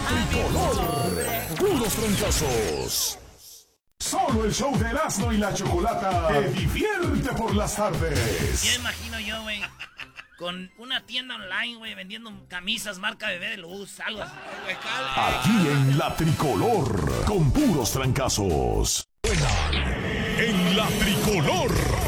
tricolor. Puros trancazos. Solo el show de Erasmo y la Chocolata te divierte por las tardes. Ya imagino yo, güey, con una tienda online, güey, vendiendo camisas marca Bebé de Luz, algo así. Aquí en la tricolor, con puros trancazos. En la tricolor.